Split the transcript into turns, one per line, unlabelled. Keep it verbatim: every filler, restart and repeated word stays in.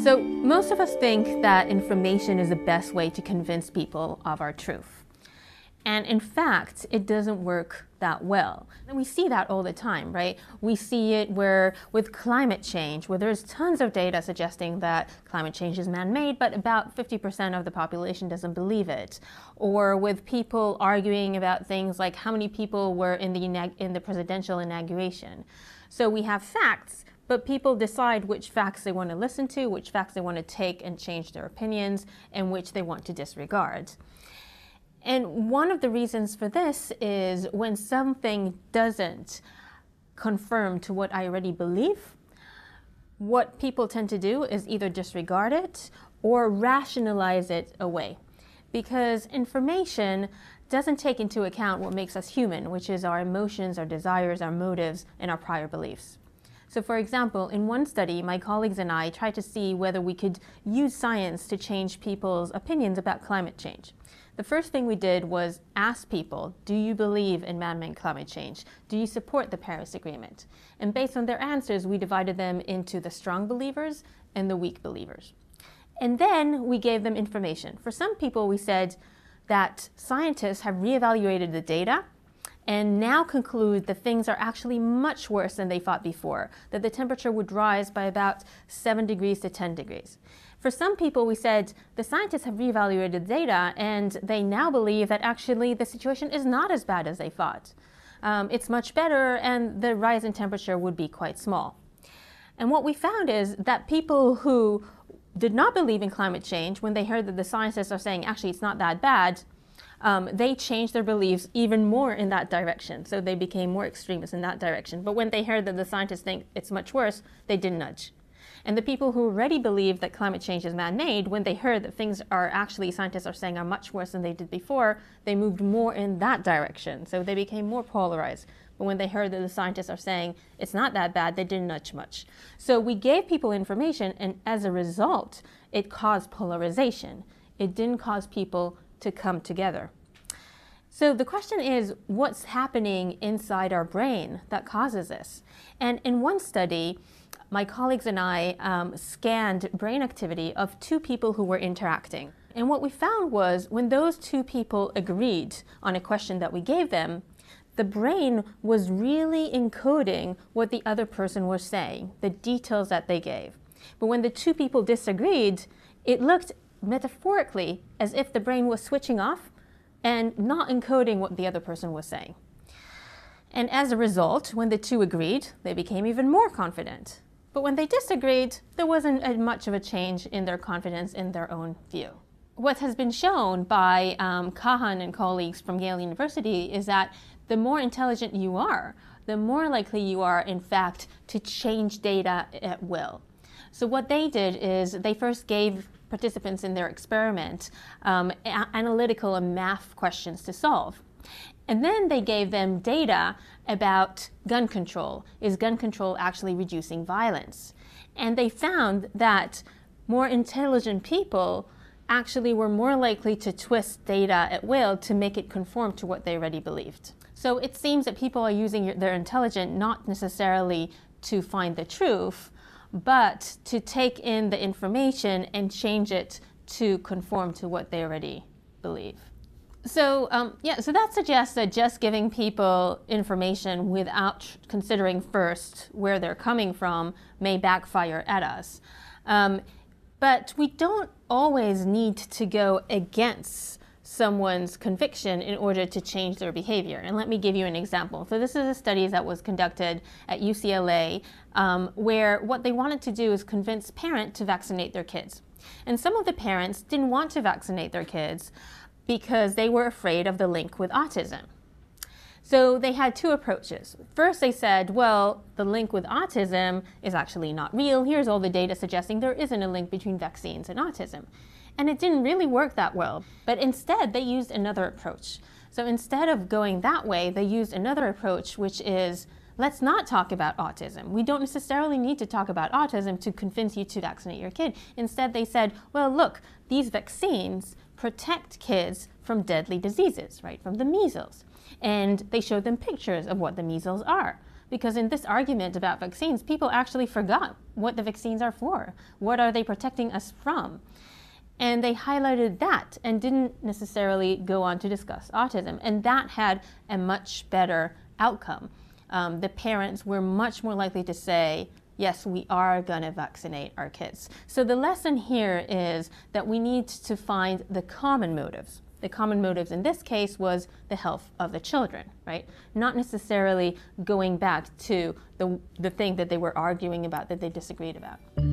So most of us think that information is the best way to convince people of our truth. And in fact, it doesn't work that well. And we see that all the time, right? We see it where with climate change, where there's tons of data suggesting that climate change is man-made, but about fifty percent of the population doesn't believe it. Or with people arguing about things like how many people were in the, in the presidential inauguration. So we have facts, but people decide which facts they want to listen to, which facts they want to take and change their opinions, and which they want to disregard. And one of the reasons for this is when something doesn't conform to what I already believe, what people tend to do is either disregard it or rationalize it away. Because information doesn't take into account what makes us human, which is our emotions, our desires, our motives, and our prior beliefs. So for example, in one study, my colleagues and I tried to see whether we could use science to change people's opinions about climate change. The first thing we did was ask people, do you believe in man-made climate change? Do you support the Paris Agreement? And based on their answers, we divided them into the strong believers and the weak believers. And then we gave them information. For some people, we said that scientists have reevaluated the data and now conclude that things are actually much worse than they thought before, that the temperature would rise by about seven degrees to ten degrees. For some people, we said the scientists have reevaluated the data and they now believe that actually the situation is not as bad as they thought. Um, it's much better and the rise in temperature would be quite small. And what we found is that people who did not believe in climate change, when they heard that the scientists are saying actually it's not that bad, Um, they changed their beliefs even more in that direction. So they became more extremist in that direction. But when they heard that the scientists think it's much worse, they did nudge. And the people who already believed that climate change is man-made, when they heard that things are actually, scientists are saying, are much worse than they did before, they moved more in that direction. So they became more polarized. But when they heard that the scientists are saying it's not that bad, they didn't nudge much. So we gave people information, and as a result, it caused polarization. It didn't cause people to come together. So the question is, what's happening inside our brain that causes this? And in one study, my colleagues and I um, scanned brain activity of two people who were interacting. And what we found was when those two people agreed on a question that we gave them, the brain was really encoding what the other person was saying, the details that they gave. But when the two people disagreed, it looked metaphorically as if the brain was switching off and not encoding what the other person was saying. And as a result, when the two agreed, they became even more confident. But when they disagreed, there wasn't as much of a change in their confidence in their own view. What has been shown by um, Kahan and colleagues from Yale University is that the more intelligent you are, the more likely you are, in fact, to change data at will. So what they did is they first gave participants in their experiment um, analytical and math questions to solve. And then they gave them data about gun control. Is gun control actually reducing violence? And they found that more intelligent people actually were more likely to twist data at will to make it conform to what they already believed. So it seems that people are using their intelligence not necessarily to find the truth, but to take in the information and change it to conform to what they already believe. So um, yeah, so that suggests that just giving people information without considering first where they're coming from may backfire at us. Um, but we don't always need to go against someone's conviction in order to change their behavior. And let me give you an example. So this is a study that was conducted at U C L A um, where what they wanted to do is convince parents to vaccinate their kids. And some of the parents didn't want to vaccinate their kids because they were afraid of the link with autism. So they had two approaches. First they said, well, the link with autism is actually not real. Here's all the data suggesting there isn't a link between vaccines and autism. And it didn't really work that well. But instead, they used another approach. So instead of going that way, they used another approach, which is, let's not talk about autism. We don't necessarily need to talk about autism to convince you to vaccinate your kid. Instead, they said, well, look, these vaccines protect kids from deadly diseases, right, from the measles. And they showed them pictures of what the measles are. Because in this argument about vaccines, people actually forgot what the vaccines are for. What are they protecting us from? And they highlighted that and didn't necessarily go on to discuss autism. And that had a much better outcome. Um, the parents were much more likely to say, yes, we are going to vaccinate our kids. So the lesson here is that we need to find the common motives. The common motives in this case was the health of the children, right? Not necessarily going back to the, the thing that they were arguing about, that they disagreed about.